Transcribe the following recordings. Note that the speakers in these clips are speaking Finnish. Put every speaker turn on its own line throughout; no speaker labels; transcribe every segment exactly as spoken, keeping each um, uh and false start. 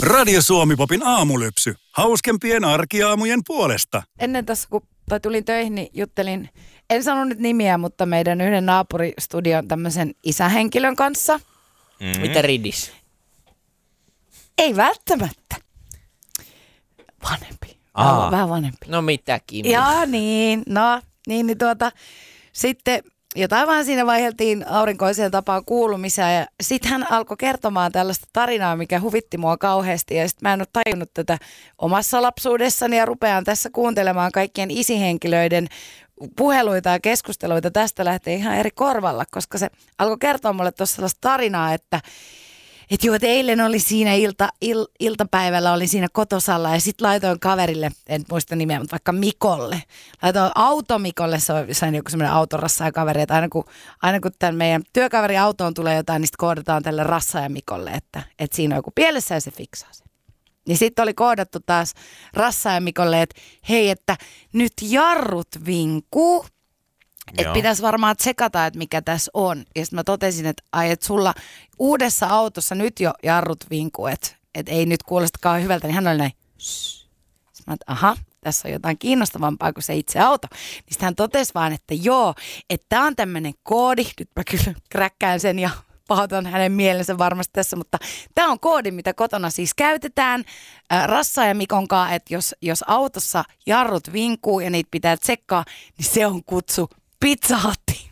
Radio Suomi-popin aamulypsy. Hauskempien arkiaamujen puolesta.
Ennen tässä, kun tai tulin töihin, niin juttelin, en sano nyt nimiä, mutta meidän yhden naapuristudion tämmöisen isähenkilön kanssa.
Mm. Mitä ridis?
Ei välttämättä. Vanhempi. Aa. Vähän vanhempi.
No mitäkin.
Joo, niin. No, niin, niin tuota, sitten jotain vaan siinä vaiheltiin aurinkoiseen tapaan kuulumisia ja sitten hän alkoi kertomaan tällaista tarinaa, mikä huvitti mua kauheasti ja sitten mä en ole tajunnut tätä omassa lapsuudessani ja rupean tässä kuuntelemaan kaikkien isihenkilöiden puheluita ja keskusteluita tästä lähtee ihan eri korvalla, koska se alkoi kertoa mulle tuossa sellaista tarinaa, että Että joo, että eilen oli siinä ilta, il, iltapäivällä, oli siinä kotosalla ja sitten laitoin kaverille, en muista nimeä, mutta vaikka Mikolle. Laitoin automikolle, se on sain joku semmoinen autorassa kaveri, että aina kun, aina kun tämän meidän työkaverin autoon tulee jotain, niin sitten koodataan tälle rassaaja Mikolle, että, että siinä on joku pielessä ja se fiksaa sen. Niin sitten oli koodattu taas rassaaja Mikolle, että hei, että nyt jarrut vinkuu. Että pitäisi varmaan tsekata, että mikä tässä on. Ja sitten mä totesin, että ai, että sulla uudessa autossa nyt jo jarrut vinkuu, että et ei nyt kuulostakaan hyvältä. Niin hän oli näin, shh. Sitten mä että aha, tässä on jotain kiinnostavampaa kuin se itse auto. Niin sitten hän totesi vaan, että joo, että tämä on tämmöinen koodi. Nyt mä kyllä kräkkään sen ja pahoitan hänen mielensä varmasti tässä, mutta tämä on koodi, mitä kotona siis käytetään äh, Rassa ja Mikon kanssa, että jos, jos autossa jarrut vinkuu ja niitä pitää tsekkaa, niin se on kutsu Pizza-hattiin.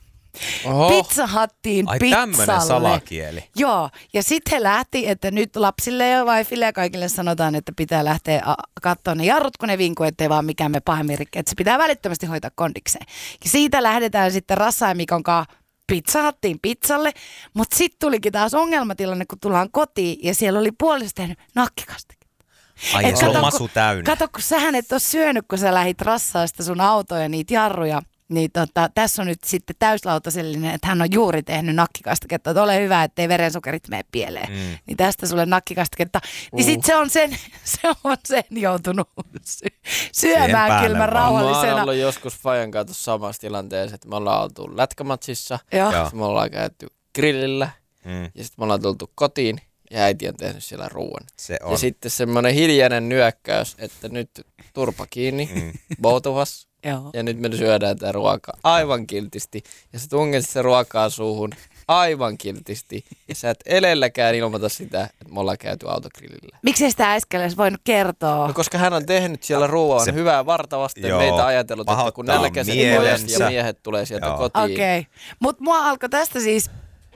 Pizza-hattiin
Ai
pizzalle.
tämmönen salakieli.
Joo, ja sitten he lähti, että nyt lapsille ja wifille ja kaikille sanotaan, että pitää lähteä katsoa ne jarrut, kun ne vinkuu, ettei vaan mikään me pahemmin rikki. Että se pitää välittömästi hoitaa kondikseen. Ja siitä lähdetään sitten Rassa ja Mikon kanssa Pizza-hattiin pizzalle, mutta sitten tulikin taas ongelmatilanne, kun tullaan kotiin ja siellä oli puoliso tehnyt nakkikastiketta.
Ai se on masu täynnä.
Kato, kun sähän et ole syönyt, kun sä lähit rassaasta sun autoja ja niitä jarruja. Niin tota, tässä on nyt sitten täyslautasellinen, että hän on juuri tehnyt nakkikastiketta. Että ole hyvä, ettei verensokerit mene pieleen. Mm. Niin tästä sulle nakkikastiketta. Niin uh. sitten se on sen, se on sen joutunut sy- syömään kyllä mä rauhallisena.
Mä oon ollut joskus Fajan kanssa samassa tilanteessa, että me ollaan oltu lätkämatsissa.
Joo.
Me ollaan käyty grillillä mm. ja sitten me ollaan tultu kotiin ja äiti on tehnyt siellä ruuan.
Se on.
Ja sitten semmoinen hiljainen nyökkäys, että nyt turpa kiinni, mm. both of us.
Joo.
Ja nyt me syödään tätä ruokaa aivan kiltisti. Ja sä tunget se ruokaa suuhun aivan kiltisti. Ja sä et elelläkään ilmoita sitä, että me ollaan käyty autogrillillä.
Miksei sitä äsken olisi voinut kertoa?
No, koska hän on tehnyt siellä ruoan se, hyvää vartavasti. Joo, meitä ajatellut, että kun nälkäiset pojat ja miehet tulee sieltä joo. kotiin.
Okei. Okay. Mutta mua alkoi tästä siis,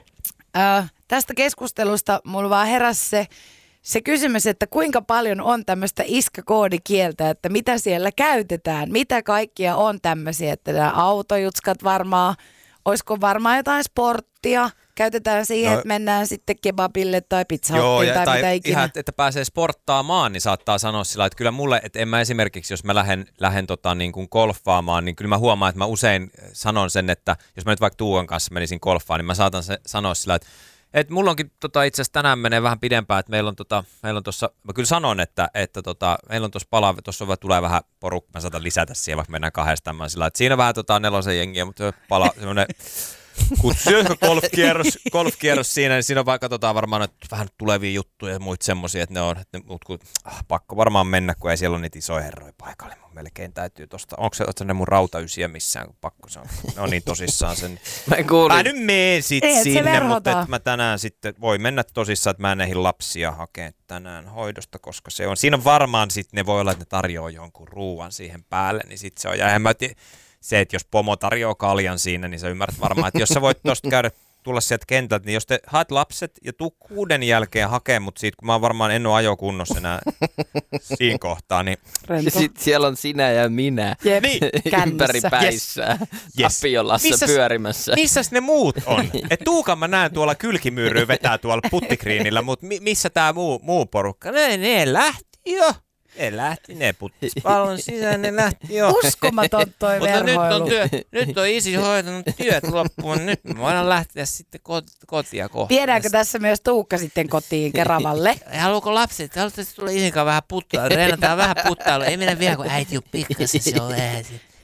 äh, tästä keskustelusta mulla vaan heräsi se, Se kysymys, että kuinka paljon on tämmöistä iskäkoodikieltä, että mitä siellä käytetään, mitä kaikkia on tämmöisiä, että nämä autojutskat varmaan, olisiko varmaan jotain sporttia, käytetään siihen, no, että mennään sitten kebabille tai pizzahottiin tai, tai mitä ikinä.
Ihan, että pääsee sporttaamaan, niin saattaa sanoa sillä, että kyllä mulle, että en mä esimerkiksi, jos mä lähden, lähden tota, niin kuin golfaamaan, niin kyllä mä huomaan, että mä usein sanon sen, että jos mä nyt vaikka Tuuan kanssa menisin golfaan, niin mä saatan se, sanoa sillä, että Et mulla onkin tota, itse asiassa tänään menee vähän pidempään, että meillä on tota, meillä on tossa, mä kyllä sanon, että, että tota, meillä on tuossa palaa, tuossa tulee vähän porukka, mä saatan lisätä siihen, vaikka mennään kahdestaan, mä sillä, että siinä vähän tota nelosen jengiä, mutta se palaa semmoinen kutsujohko golfkierros, golfkierros siinä, niin siinä on vaikka katsotaan varmaan että vähän tulevia juttuja ja muita semmoisia, että ne on, että ne, kun, ah, pakko varmaan mennä, kun ei siellä ole niitä isoja herroja paikalle, mun melkein täytyy tosta, onko se, se mun rautaysiä missään, kun pakko se on, ne on niin tosissaan sen.
Mä,
mä nyt menen sit ei, sinne, mutta että mä tänään sitten, voi mennä tosissaan, että mä en ehdi lapsia hakea tänään hoidosta, koska se on, siinä on varmaan sitten, ne voi olla, että ne tarjoaa jonkun ruuan siihen päälle, niin sitten se on, ja en mä tiedä, se, että jos pomo tarjoaa kaljan siinä, niin sä ymmärrät varmaan, että jos sä voit tosta käydä, tulla sieltä kentältä, niin jos te haet lapset ja tuu kuuden jälkeen hakee, mutta siitä, kun mä oon varmaan en ole ajokunnossa enää siinä kohtaa, niin
ja sitten siellä on sinä ja minä
Jep.
Niin.
ympäri päissään, yes. Tapiolassa yes. pyörimässä.
Missäs ne muut on? Et Tuukan mä näen tuolla kylkimyyryä vetää tuolla puttikriinillä, mutta mi- missä tää muu, muu porukka? Ne, ne lähti jo. Ne lähti, ne puttis pallon sisään, ne lähti jo.
Uskomaton toi
mutta
verhoilu.
Nyt on, työ, nyt on isi hoitanut työt loppuun, nyt me voidaan lähteä sitten kot- kotia kohta.
Viedäänkö tässä myös Tuukka sitten kotiin Keravalle?
Haluuko lapset? Haluatte tulla isinkaan vähän puttaa? Reenataan vähän puttailua. Ei mennä vielä, kun äiti on pikkasen, se on vähän.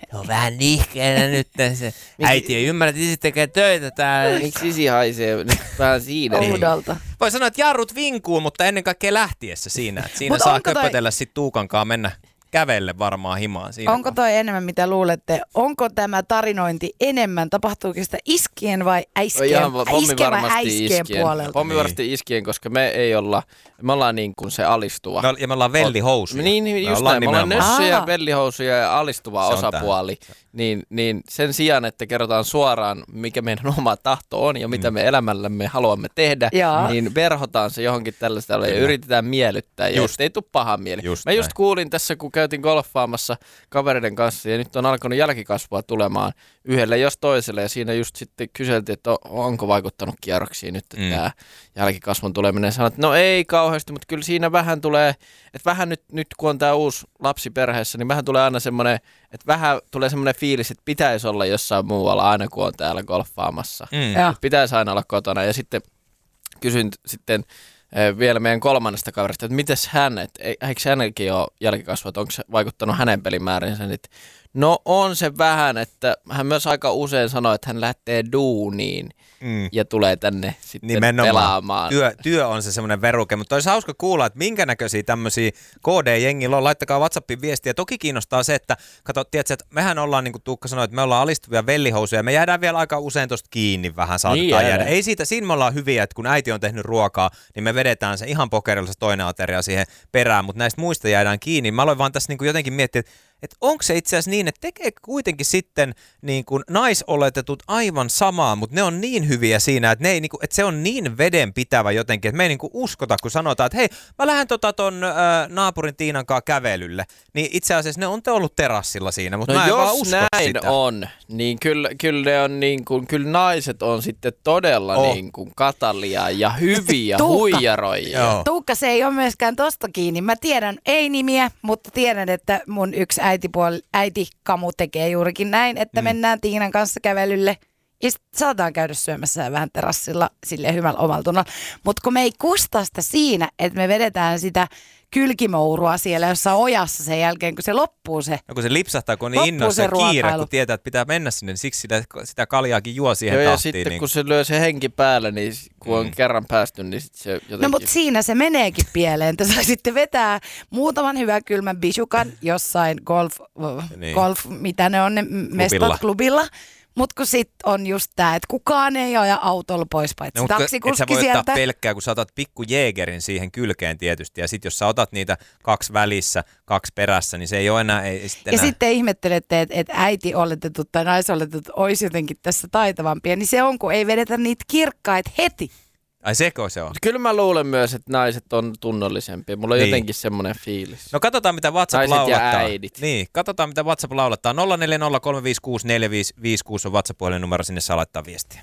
Se on vähän nihkeänä nyt se. Äiti ei ymmärrä, että isi tekee töitä täällä.
Miksi isi haisee nyt vähän siinä?
Oudolta.
Voi sanoa, että jarrut vinkuu, mutta ennen kaikkea lähtiessä siinä. Että siinä
Mut
saa
onko toi-
köpötellä sit Tuukankaan mennä kävelle varmaan himaan siinä.
Onko toi enemmän mitä luulette? Onko tämä tarinointi enemmän? Tapahtuuko sitä iskien vai äiskien,
Ihan va- pommi
äiskien vai
varmasti
äiskien
iskien.
puolelta?
Pommi varmasti iskien, koska me ei olla, me ollaan niin kuin se alistuva.
Me, ja me ollaan vellihousuja.
Niin, niin
me
just
ollaan
näin. Me ollaan
nimenomaan.
nössöjä,
Aa.
vellihousuja ja alistuva
Se on
osapuoli. Niin, niin sen sijaan, että kerrotaan suoraan, mikä meidän oma tahto on ja mitä
Mm.
me elämällämme haluamme tehdä,
Jaa.
niin verhotaan se johonkin tällaista ja
Kyllä.
yritetään miellyttää, ja
Just.
ei tule paha mieli.
Just
Mä just
näin.
kuulin tässä, kun käytiin golfaamassa kavereiden kanssa, ja nyt on alkanut jälkikasvua tulemaan yhdelle jos toiselle, ja siinä just sitten kyseltiin, että on- onko vaikuttanut kierroksiin nyt
Mm.
tämä jälkikasvun tuleminen. Sanoin, että no ei kauheasti, mutta kyllä siinä vähän tulee, että vähän nyt, nyt kun on tämä uusi lapsi perheessä, niin vähän tulee aina semmoinen, että vähän tulee semmoinen fiilis, että pitäisi olla jossain muualla aina kun on täällä golfaamassa.
Mm.
Joo.
Pitäisi aina olla kotona. Ja sitten kysyin sitten eh, vielä meidän kolmannesta kaverista, että mites hän, että e- eikö hänelläkin ole jälkikasvua, että onko se vaikuttanut hänen pelimäärinsä. Niin, no on se vähän, että hän myös aika usein sanoo, että hän lähtee duuniin
Mm.
ja tulee tänne sitten
Nimenomaan.
pelaamaan.
Työ, työ on se semmoinen veruke, mutta olisi hauska kuulla, että minkä näköisiä tämmöisiä K D-jengillä on. Laittakaa WhatsAppin viestiä. Toki kiinnostaa se, että kato, tiedätkö, että mehän ollaan, niin kuin Tuukka sanoi, että me ollaan alistuvia vellihousuja. Me jäädään vielä aika usein tosta kiinni vähän, saatetaan
Niin
jäädä.
jäädään.
Ei siitä, siinä me ollaan hyviä, että kun äiti on tehnyt ruokaa, niin me vedetään se ihan pokerilla se toinen ateria siihen perään, mutta näistä muista jäädään kiinni. Mä aloin vaan tässä niin kuin jotenkin miettiä, että että onko se itse asiassa niin, että tekee kuitenkin sitten niin kuin naisoletetut aivan samaa, mutta ne on niin hyviä siinä, että, ne ei, niin kuin, että se on niin vedenpitävä jotenkin, että me ei niin kuin uskota, kun sanotaan, että hei, mä lähden tota ton ä, naapurin Tiinan kanssa kävelylle, niin itse asiassa ne on te ollut terassilla siinä, mutta
No
mä en vaan
jos
usko
näin
sitä.
on, niin kyllä, kyllä, ne on niin kuin, kyllä naiset on sitten todella
Oh.
niin kuin katalia ja hyviä
Tuukka.
huijaroijia.
Joo.
Tuukka, se ei ole myöskään tosta kiinni. Mä tiedän, ei nimiä, mutta tiedän, että mun yksi äitipuoli, äitikamu tekee juurikin näin, että
Mm.
mennään Tiinan kanssa kävelylle ja sit saadaan käydä syömässä vähän terassilla silleen hyvällä omalla tunnolla. Mutta kun me ei kusta sitä siinä, että me vedetään sitä kylkimourua siellä jossain ojassa sen jälkeen, kun se loppuu se.
No kun se lipsahtaa, kun on niin
Loppuu
innoissa
se
ja kiire,
ruokailu.
kun tietää, että pitää mennä sinne, niin siksi sitä, sitä kaljaakin juo siihen
Joo, ja
tahtiin.
sitten
niin
kun se lyö se henki päälle, niin kun on
Mm.
kerran päästy, niin sit se jotenkin...
No mutta siinä se meneekin pieleen. Te saisitte vetää muutaman hyvän kylmän bisukan jossain golf,
Niin.
golf mitä ne on ne mestat klubilla. Mutta kun sit on just tää, että kukaan ei aja autolla pois paitsi
No, mutta et sä
taksikuski
voi ottaa
sieltä.
pelkkää, kun sä otat pikku jeegerin siihen kylkeen tietysti, ja sitten jos sä otat niitä kaksi välissä, kaksi perässä, niin se ei ole enää, ei, ei sitten
Ja
enää.
sitten ihmettelette, että et äiti oletetut tai naisoletetut olisi jotenkin tässä taitavampia, niin se on, kun ei vedetä niitä kirkkaita heti.
Ai seko se on?
Kyllä mä luulen myös, että naiset on tunnollisempia. Mulla on
Niin.
jotenkin semmoinen fiilis.
No katsotaan, mitä WhatsApp
Naiset ja
laulattaa.
äidit.
Niin, katsotaan, mitä WhatsApp laulattaa. nolla neljä nolla kolme viisi kuusi neljä viisi viisi kuusi on WhatsApp-puhelin numero, sinne saa laittaa viestiä.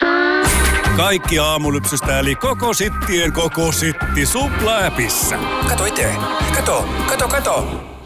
Kaikki aamulypsystä eli koko sittien koko sitti supla-äpissä.
Kato itse. Kato, kato, kato.